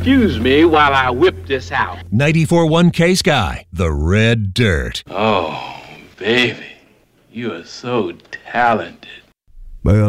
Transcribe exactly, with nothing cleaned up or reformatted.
excuse me while I whip this out. ninety-four point one K Sky, the Red Dirt. Oh, baby, you are so talented. Well,